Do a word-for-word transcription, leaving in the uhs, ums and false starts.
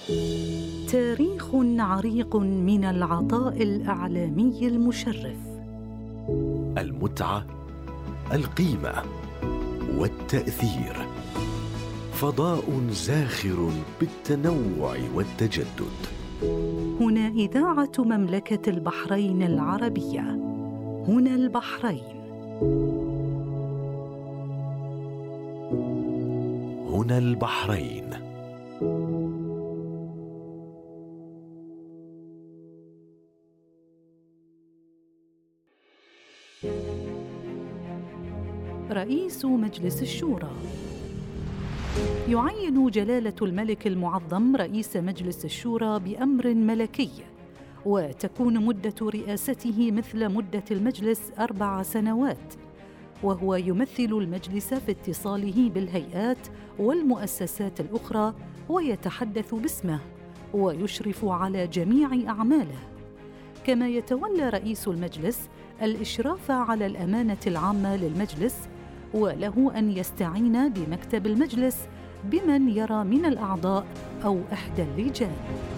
تاريخ عريق من العطاء الإعلامي المشرف، المتعة، القيمة والتأثير. فضاء زاخر بالتنوع والتجدد. هنا إذاعة مملكة البحرين العربية. هنا البحرين. هنا البحرين. رئيس مجلس الشورى. يعين جلالة الملك المعظم رئيس مجلس الشورى بأمر ملكي، وتكون مدة رئاسته مثل مدة المجلس أربع سنوات، وهو يمثل المجلس في اتصاله بالهيئات والمؤسسات الأخرى، ويتحدث باسمه ويشرف على جميع أعماله. كما يتولى رئيس المجلس الإشراف على الأمانة العامة للمجلس، وله أن يستعين بمكتب المجلس بمن يرى من الأعضاء أو إحدى اللجان.